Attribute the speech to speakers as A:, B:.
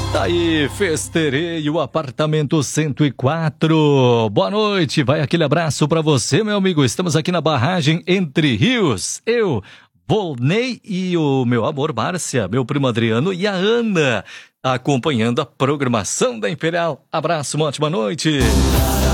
A: Tá aí, Festeirei, o apartamento 104. Boa noite, vai aquele abraço pra você, meu amigo. Estamos aqui na barragem Entre Rios. Eu, Volney e o meu amor Márcia, meu primo Adriano e a Ana, acompanhando a programação da Imperial. Abraço, uma ótima noite.